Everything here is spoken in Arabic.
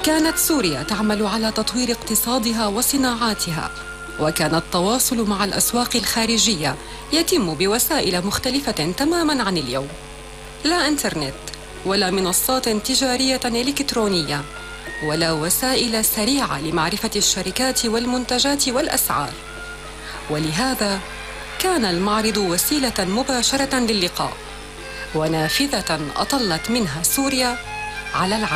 كانت سوريا تعمل على تطوير اقتصادها وصناعاتها، وكان التواصل مع الأسواق الخارجية يتم بوسائل مختلفة تماماً عن اليوم. لا إنترنت ولا منصات تجارية إلكترونية ولا وسائل سريعة لمعرفة الشركات والمنتجات والأسعار، ولهذا كان المعرض وسيلة مباشرة للقاء ونافذة أطلت منها سوريا على العالم.